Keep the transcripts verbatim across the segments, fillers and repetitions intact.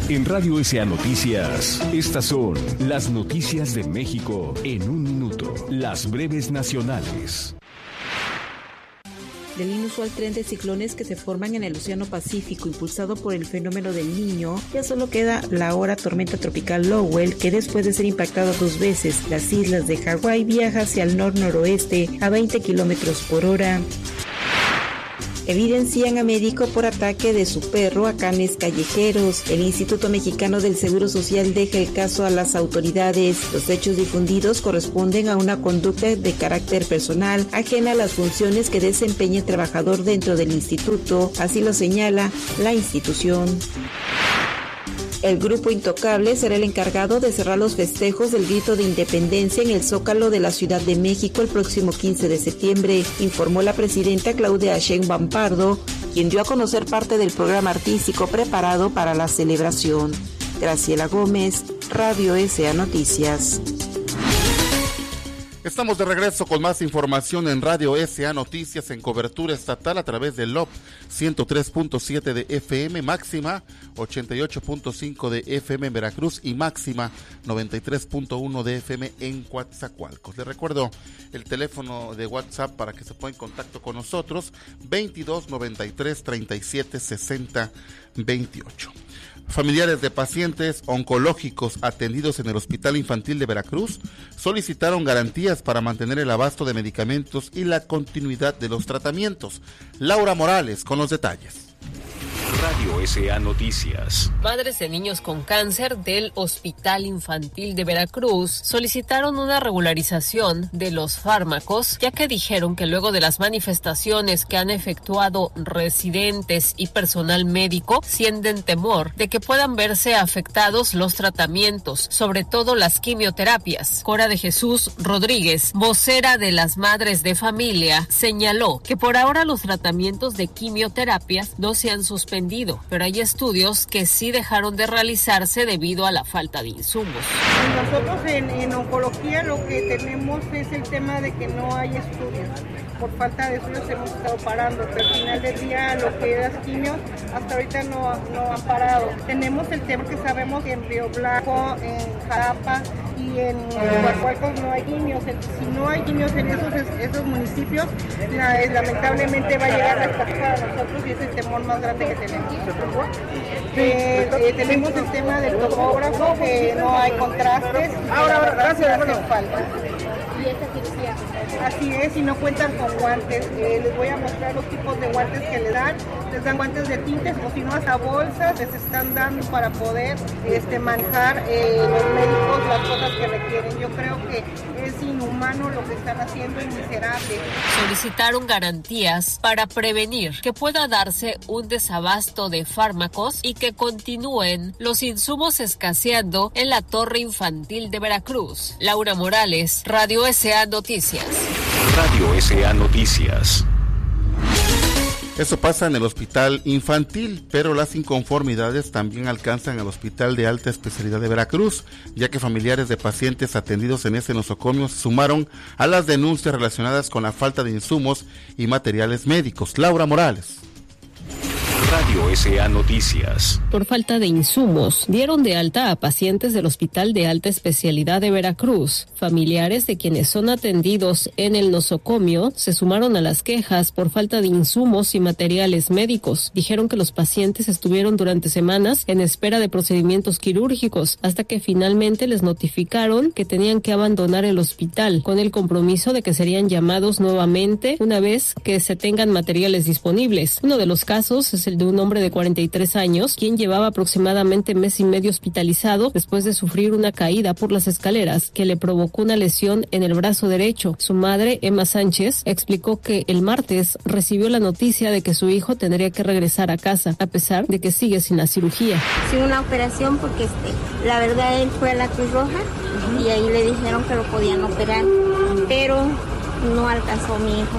En Radio S A Noticias, estas son las noticias de México en un minuto. Las breves nacionales. Del inusual tren de ciclones que se forman en el Océano Pacífico impulsado por el fenómeno del Niño, ya solo queda la ahora tormenta tropical Lowell, que después de ser impactada dos veces, las islas de Hawái, viaja hacia el nor-noroeste a veinte kilómetros por hora. Evidencian a médico por ataque de su perro a canes callejeros. El Instituto Mexicano del Seguro Social deja el caso a las autoridades. Los hechos difundidos corresponden a una conducta de carácter personal, ajena a las funciones que desempeña el trabajador dentro del instituto, así lo señala la institución. El Grupo Intocable será el encargado de cerrar los festejos del Grito de Independencia en el Zócalo de la Ciudad de México el próximo quince de septiembre, informó la presidenta Claudia Sheinbaum Pardo, quien dio a conocer parte del programa artístico preparado para la celebración. Graciela Gómez, Radio S A Noticias. Estamos de regreso con más información en Radio S A Noticias en cobertura estatal a través del L O P ciento tres punto siete de F M, máxima ochenta y ocho punto cinco de F M en Veracruz y máxima noventa y tres punto uno de F M en Coatzacoalcos. Les recuerdo el teléfono de WhatsApp para que se ponga en contacto con nosotros, veintidós noventa y tres treinta y siete sesenta veintiocho. Familiares de pacientes oncológicos atendidos en el Hospital Infantil de Veracruz solicitaron garantías para mantener el abasto de medicamentos y la continuidad de los tratamientos. Laura Morales con los detalles. Radio S A Noticias. Madres de niños con cáncer del Hospital Infantil de Veracruz solicitaron una regularización de los fármacos, ya que dijeron que luego de las manifestaciones que han efectuado residentes y personal médico, sienten temor de que puedan verse afectados los tratamientos, sobre todo las quimioterapias. Cora de Jesús Rodríguez, vocera de las madres de familia, señaló que por ahora los tratamientos de quimioterapias no se han suspendido, pero hay estudios que sí dejaron de realizarse debido a la falta de insumos. Nosotros en, en oncología lo que tenemos es el tema de que no hay estudios. Por falta de estudios hemos estado parando, pero al final del día lo que es quimios hasta ahorita no, no han parado. Tenemos el tema que sabemos que en Río Blanco, en Jalapa y en Coatzacoalcos no hay quimios. Si no hay quimios en esos, esos municipios, la, lamentablemente va a llegar a afectar a nosotros y es el temor más grande que tenemos. Eh, eh, tenemos el tema del tomógrafo, que no hay contrastes, ahora, ahora, gracias, hacen falta. Y esta cirugía. Así es, y no cuentan con guantes. Eh, les voy a mostrar los tipos de guantes que le dan. Les dan guantes de tintes o si no hasta bolsas les están dando para poder este, manejar eh, los médicos las cosas que requieren. Yo creo que es inhumano lo que están haciendo y miserable. Solicitaron garantías para prevenir que pueda darse un desabasto de fármacos y que continúen los insumos escaseando en la Torre Infantil de Veracruz. Laura Morales, Radio S A Noticias. Radio S A Noticias. Eso pasa en el Hospital Infantil, pero las inconformidades también alcanzan al Hospital de Alta Especialidad de Veracruz, ya que familiares de pacientes atendidos en ese nosocomio se sumaron a las denuncias relacionadas con la falta de insumos y materiales médicos. Laura Morales. Radio S A Noticias. Por falta de insumos, dieron de alta a pacientes del Hospital de Alta Especialidad de Veracruz. Familiares de quienes son atendidos en el nosocomio se sumaron a las quejas por falta de insumos y materiales médicos. Dijeron que los pacientes estuvieron durante semanas en espera de procedimientos quirúrgicos, hasta que finalmente les notificaron que tenían que abandonar el hospital, con el compromiso de que serían llamados nuevamente una vez que se tengan materiales disponibles. Uno de los casos es el de un hombre de cuarenta y tres años, quien llevaba aproximadamente mes y medio hospitalizado después de sufrir una caída por las escaleras que le provocó una lesión en el brazo derecho. Su madre, Emma Sánchez, explicó que el martes recibió la noticia de que su hijo tendría que regresar a casa, a pesar de que sigue sin la cirugía. Sí, una operación porque este, la verdad él fue a la Cruz Roja uh-huh. y ahí le dijeron que lo podían operar, pero no alcanzó mi hijo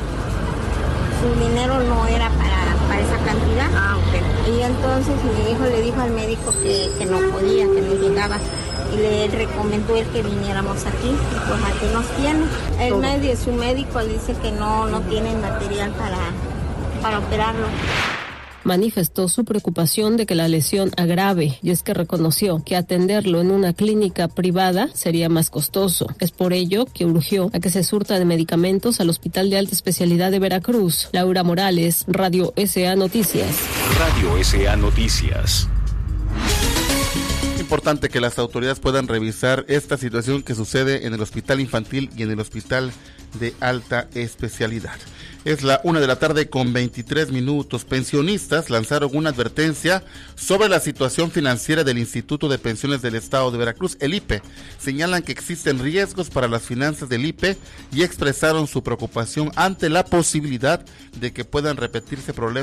su, su dinero, no era para, para esa cantidad. Ah, okay. Y entonces mi hijo le dijo al médico que, que no podía, que no llegaba. Y le recomendó él que viniéramos aquí, y pues aquí nos tiene. El médico, su médico dice que no, no tienen material para, para operarlo. manifestó su preocupación de que la lesión agrave, y es que reconoció que atenderlo en una clínica privada sería más costoso. Es por ello que urgió a que se surta de medicamentos al Hospital de Alta Especialidad de Veracruz. Laura Morales, Radio S A Noticias. Radio S A Noticias. Importante que las autoridades puedan revisar esta situación que sucede en el hospital infantil y en el hospital de alta especialidad. Es la una de la tarde con veintitrés minutos. Pensionistas lanzaron una advertencia sobre la situación financiera del Instituto de Pensiones del Estado de Veracruz, el I P E. Señalan que existen riesgos para las finanzas del I P E y expresaron su preocupación ante la posibilidad de que puedan repetirse problemas